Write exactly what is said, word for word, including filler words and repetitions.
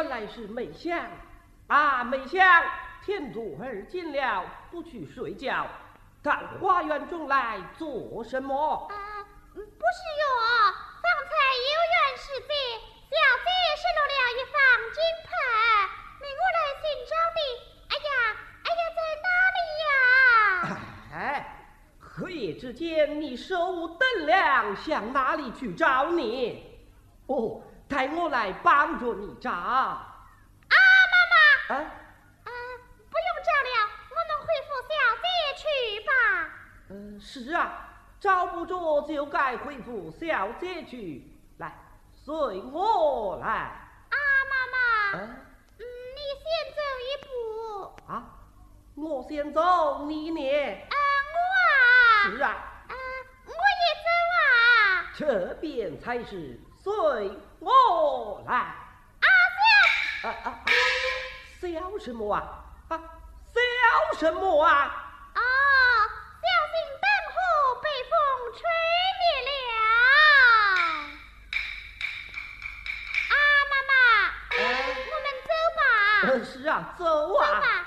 原来是梅香啊，梅香，天都而近了，不去睡觉，到花园中来做什么？ 啊，不是哟，方才有缘是姐，小姐失落了一方金牌，命我来寻找你。哎呀，哎呀，在哪里呀？ 哎，何夜之间你手无灯亮，向哪里去找你？哦，带我来帮助你找。啊， 妈妈。 啊。 啊，不用找了，我们回府小姐去吧。 嗯、呃，是啊，找不着就该回府小姐去。来，随我来。 啊，妈妈。 啊、 嗯，你先走一步。 啊，我先走，你呢？ 啊，我啊。 是啊。 啊，我也走啊。 这边才是，随我来。 啊， 笑。啊啊！笑什么啊？啊，笑什么啊？ 哦，小心灯火被风吹灭了。啊，妈妈， 啊、 我们走吧。 呃，是啊，走啊。 走吧。